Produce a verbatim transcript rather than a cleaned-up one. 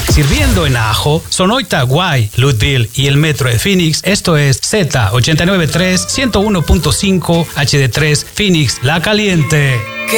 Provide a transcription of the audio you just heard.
Sirviendo en Ajo, Sonoita, Guay, Louisville y el Metro de Phoenix. Esto es Z ochenta y nueve punto tres, ciento uno punto cinco, H D tres, Phoenix, La Caliente. Que